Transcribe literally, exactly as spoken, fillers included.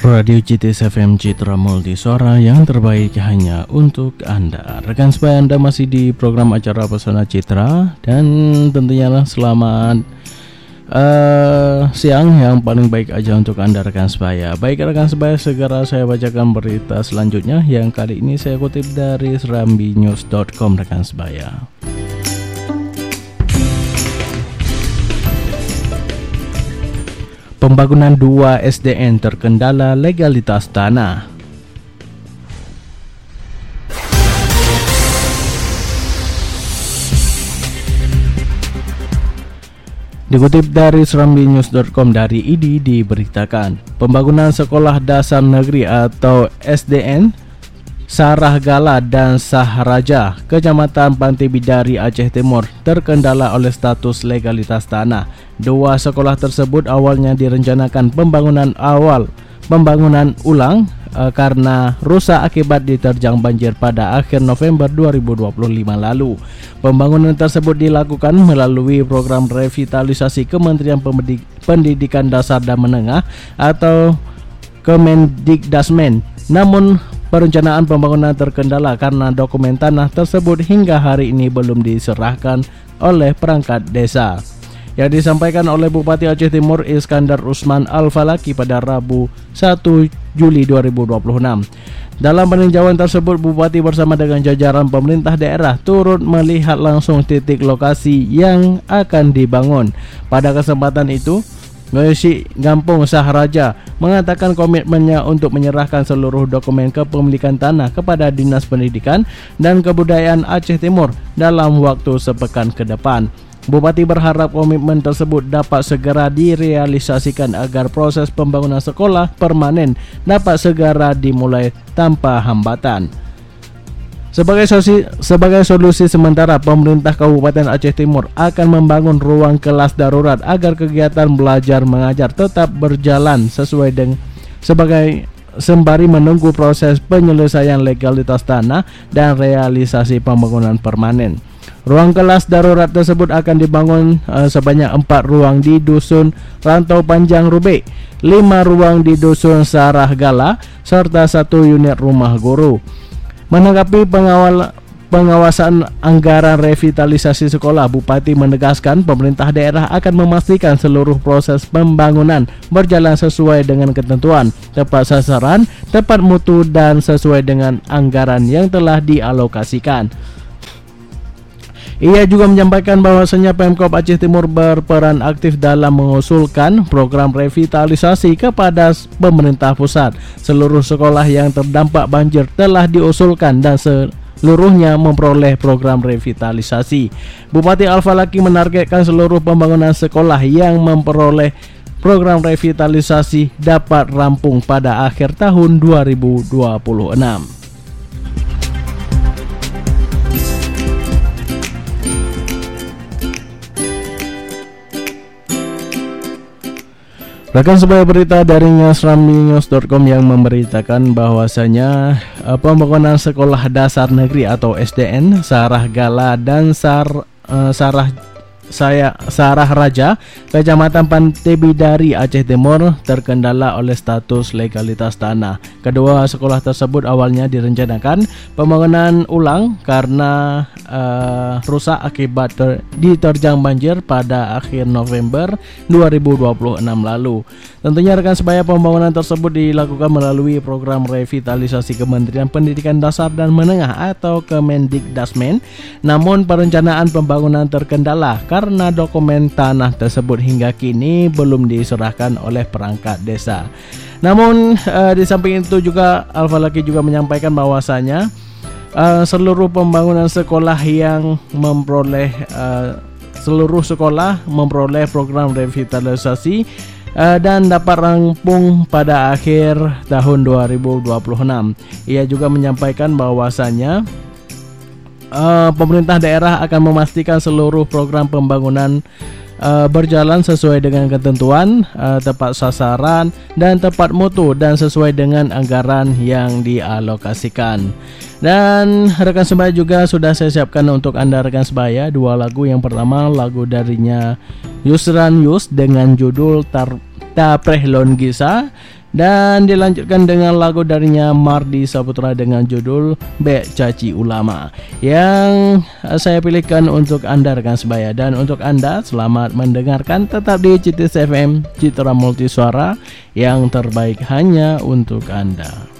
Radio C T S F M Citra Multi Suara yang terbaik hanya untuk Anda. Rekan sebaya, Anda masih di program acara Pesona Citra. Dan tentunya selamat uh, siang yang paling baik aja untuk Anda rekan sebaya. Baik rekan sebaya, segera saya bacakan berita selanjutnya yang kali ini saya kutip dari serambi news dot com rekan sebaya. Pembangunan dua S D N terkendala legalitas tanah. Dikutip dari serambi news dot com dari I D I diberitakan, pembangunan sekolah dasar negeri atau S D N Sarahgala dan Saharaja, Kecamatan Pantai Bidari, Aceh Timur, terkendala oleh status legalitas tanah. Dua sekolah tersebut awalnya direncanakan pembangunan awal pembangunan ulang e, karena rusak akibat diterjang banjir pada akhir November dua ribu dua puluh lima lalu. Pembangunan tersebut dilakukan melalui program revitalisasi Kementerian Pendidikan Dasar dan Menengah atau Kemendikdasmen. Namun perencanaan pembangunan terkendala karena dokumen tanah tersebut hingga hari ini belum diserahkan oleh perangkat desa. Yang disampaikan oleh Bupati Aceh Timur Iskandar Usman Al-Falaki pada Rabu satu Juli dua ribu dua puluh enam. Dalam peninjauan tersebut, Bupati bersama dengan jajaran pemerintah daerah turut melihat langsung titik lokasi yang akan dibangun. Pada kesempatan itu, Mengisi Gampung Saharaja mengatakan komitmennya untuk menyerahkan seluruh dokumen kepemilikan tanah kepada Dinas Pendidikan dan Kebudayaan Aceh Timur dalam waktu sepekan ke depan. Bupati berharap komitmen tersebut dapat segera direalisasikan agar proses pembangunan sekolah permanen dapat segera dimulai tanpa hambatan. Sebagai solusi, sebagai solusi sementara, pemerintah Kabupaten Aceh Timur akan membangun ruang kelas darurat agar kegiatan belajar mengajar tetap berjalan sesuai dengan sebagai sembari menunggu proses penyelesaian legalitas tanah dan realisasi pembangunan permanen. Ruang kelas darurat tersebut akan dibangun uh, sebanyak empat ruang di Dusun Rantau Panjang Rubek, lima ruang di Dusun Sarahgala, serta satu unit rumah guru. Menanggapi pengawal, pengawasan anggaran revitalisasi sekolah, Bupati menegaskan pemerintah daerah akan memastikan seluruh proses pembangunan berjalan sesuai dengan ketentuan, tepat sasaran, tepat mutu, dan sesuai dengan anggaran yang telah dialokasikan. Ia juga menyampaikan bahwasanya Pemkop Aceh Timur berperan aktif dalam mengusulkan program revitalisasi kepada pemerintah pusat. Seluruh sekolah yang terdampak banjir telah diusulkan dan seluruhnya memperoleh program revitalisasi. Bupati Al-Falaki menargetkan seluruh pembangunan sekolah yang memperoleh program revitalisasi dapat rampung pada akhir tahun dua ribu dua puluh enam. Rekan sebaya, berita dari serambi news dot com yang memberitakan bahwasanya uh, pembangunan sekolah dasar negeri atau S D N Sarahgala dan Sar uh, Sarah Saya Sarah Raja, Kecamatan Pantai Bidari, Aceh Timur, terkendala oleh status legalitas tanah. Kedua sekolah tersebut awalnya direncanakan pembangunan ulang karena uh, rusak akibat ter- diterjang banjir pada akhir November dua ribu dua puluh enam lalu. Tentunya rekan sebaya, pembangunan tersebut dilakukan melalui program revitalisasi Kementerian Pendidikan Dasar dan Menengah atau Kemendikdasmen. Namun perencanaan pembangunan terkendala karena dokumen tanah tersebut hingga kini belum diserahkan oleh perangkat desa. Namun uh, di samping itu juga Al-Falaki juga menyampaikan bahwasanya uh, seluruh pembangunan sekolah yang memperoleh uh, seluruh sekolah memperoleh program revitalisasi uh, dan dapat rampung pada akhir tahun dua ribu dua puluh enam. Ia juga menyampaikan bahwasanya Uh, pemerintah daerah akan memastikan seluruh program pembangunan uh, berjalan sesuai dengan ketentuan, uh, tepat sasaran, dan tepat mutu, dan sesuai dengan anggaran yang dialokasikan. Dan rekan sebaya, juga sudah saya siapkan untuk Anda rekan sebaya dua lagu. Yang pertama lagu darinya Yusran Yus dengan judul Tar Ta Prehlon Gisa. Dan dilanjutkan dengan lagu darinya Mardi Saputra dengan judul Be Caci Ulama, yang saya pilihkan untuk Anda rekan sebaya. Dan untuk Anda, selamat mendengarkan, tetap di C T S F M Citra Multisuara, yang terbaik hanya untuk Anda.